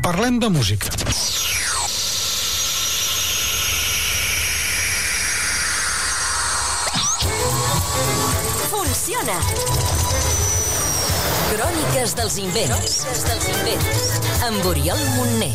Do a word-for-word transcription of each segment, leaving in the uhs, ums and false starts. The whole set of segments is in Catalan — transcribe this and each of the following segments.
Parlem de música. Funciona. Cròniques dels invents. Cròniques dels invents. Amb Oriol Montner.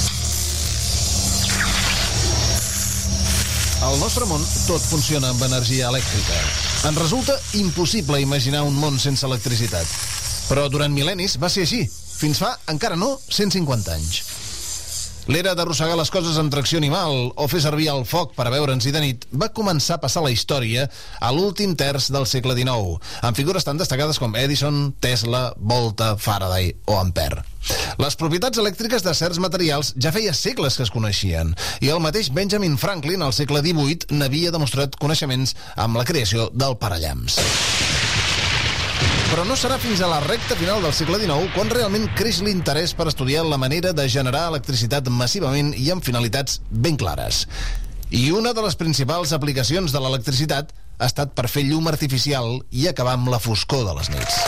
Al nostre món tot funciona amb energia elèctrica. Ens resulta impossible imaginar un món sense electricitat. Però durant mil·lennis va ser així. Fins fa, encara no, cent cinquanta anys. L'era d'arrossegar les coses amb tracció animal o fer servir el foc per a veure'ns-hi de nit va començar a passar la història a l'últim terç del segle dinou, amb figures tan destacades com Edison, Tesla, Volta, Faraday o Ampere. Les propietats elèctriques de certs materials ja feia segles que es coneixien, i el mateix Benjamin Franklin al segle divuit n'havia demostrat coneixements amb la creació del parallamps. Però no serà fins a la recta final del segle dinou quan realment creix l'interès per estudiar la manera de generar electricitat massivament i amb finalitats ben clares. I una de les principals aplicacions de l'electricitat ha estat per fer llum artificial i acabar amb la foscor de les nits.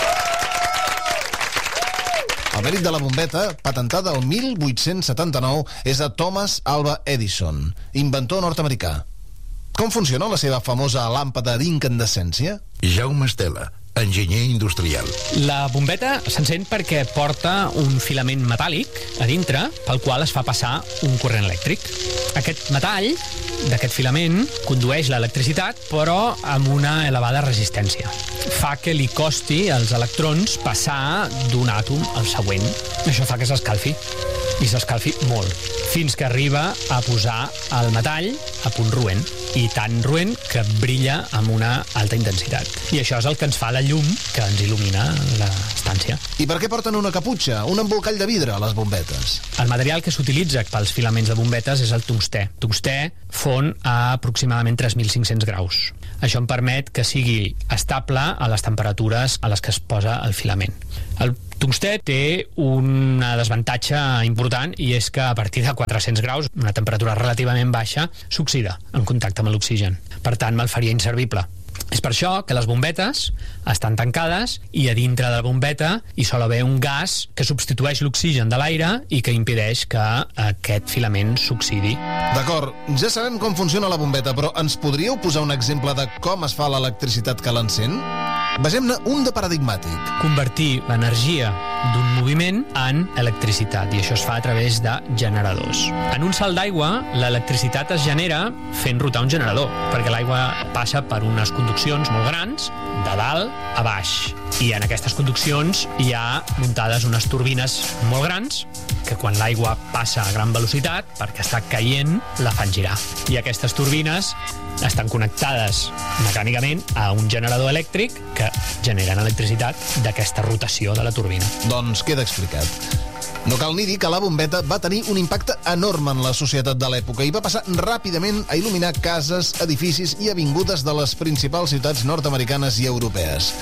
El mèrit de la bombeta, patentada el mil vuit-cents setanta-nou, és de Thomas Alva Edison, inventor nord-americà. Com funciona la seva famosa làmpada d'incandescència? Jaume Estela, enginyer industrial. La bombeta s'encén perquè porta un filament metàl·lic a dintre pel qual es fa passar un corrent elèctric. Aquest metall d'aquest filament condueix l'electricitat però amb una elevada resistència. Fa que li costi als electrons passar d'un àtom al següent. Això fa que s'escalfi, i s'escalfi molt, fins que arriba a posar el metall a punt roent, i tan roent que brilla amb una alta intensitat. I això és el que ens fa la llum que ens il·lumina l'estància. I per què porten una caputxa, un embolcall de vidre a les bombetes? El material que s'utilitza pels filaments de bombetes és el tungstè. Tungstè fon a aproximadament tres mil cinc-cents graus. Això em permet que sigui estable a les temperatures a les que es posa el filament. El tungstè té una desavantatge important, i és que a partir de quatre-cents graus, una temperatura relativament baixa, s'oxida en contacte amb l'oxigen. Per tant, me'l faria inservible. És per això que les bombetes estan tancades i a dintre de la bombeta hi sol haver un gas que substitueix l'oxigen de l'aire i que impedeix que aquest filament s'oxidi. D'acord, ja sabem com funciona la bombeta, però ens podríeu posar un exemple de com es fa l'electricitat que l'encén? Vegem-ne un de paradigmàtic. Convertir l'energia d'un moviment en electricitat, i això es fa a través de generadors. En un salt d'aigua, l'electricitat es genera fent rotar un generador, perquè l'aigua passa per unes conduccions molt grans, de dalt a baix. I en aquestes conduccions hi ha muntades unes turbines molt grans que quan l'aigua passa a gran velocitat, perquè està caient, la fan girar. I aquestes turbines estan connectades mecànicament a un generador elèctric que generen electricitat d'aquesta rotació de la turbina. Doncs queda explicat. No cal ni dir que la bombeta va tenir un impacte enorme en la societat de l'època i va passar ràpidament a il·luminar cases, edificis i avingudes de les principals ciutats nord-americanes i europees.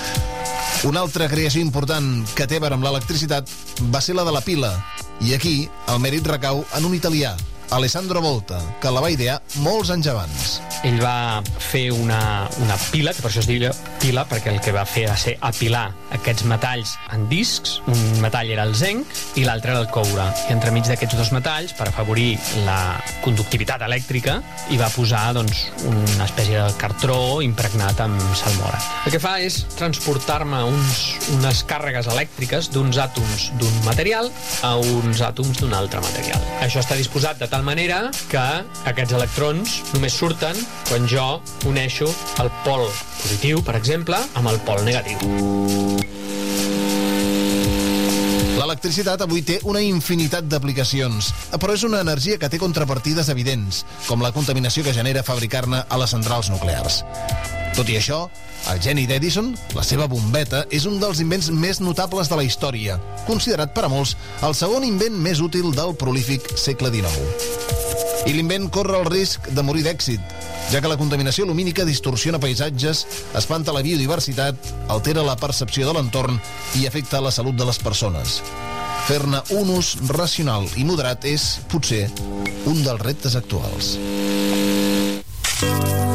Una altra creació important que té a veure amb l'electricitat va ser la de la pila. I aquí el mèrit recau en un italià, Alessandro Volta, que la va idear molts anys abans. Ell va fer una, una pila, que per això es diu pila, perquè el que va fer va ser apilar aquests metalls en discs. Un metall era el zinc i l'altre era el coure. I entremig d'aquests dos metalls, per afavorir la conductivitat elèctrica, hi va posar doncs, una espècie de cartró impregnat amb salmora. El que fa és transportar-me uns, unes càrregues elèctriques d'uns àtoms d'un material a uns àtoms d'un altre material. Això està disposat de tal manera que aquests electrons només surten quan jo uneixo el pol positiu, per exemple, amb el pol negatiu. L'electricitat avui té una infinitat d'aplicacions, però és una energia que té contrapartides evidents, com la contaminació que genera fabricar-ne a les centrals nuclears. Tot i això, el geni d'Edison, la seva bombeta, és un dels invents més notables de la història, considerat per a molts el segon invent més útil del prolífic segle dinou. I l'invent corre el risc de morir d'èxit, ja que la contaminació lumínica distorsiona paisatges, espanta la biodiversitat, altera la percepció de l'entorn i afecta la salut de les persones. Fer-ne un ús racional i moderat és, potser, un dels reptes actuals.